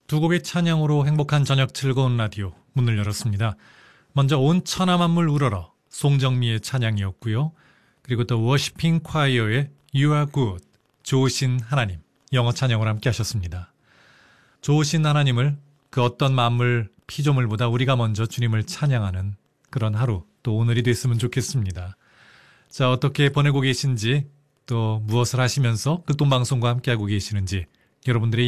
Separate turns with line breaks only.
두 곡의 찬양으로 행복한 저녁 즐거운 라디오 문을 열었습니다. 먼저 온 천하 만물 우러러 송정미의 찬양이었고요. 그리고 또 워시핑 콰이어의 You are good, 좋으신 하나님 영어 찬양을 함께 하셨습니다. 좋으신 하나님을 그 어떤 만물 피조물보다 우리가 먼저 주님을 찬양하는 그런 하루 또 오늘이 됐으면 좋겠습니다. 자, 어떻게 보내고 계신지 또 무엇을 하시면서 극동방송과 함께하고 계시는지 여러분들의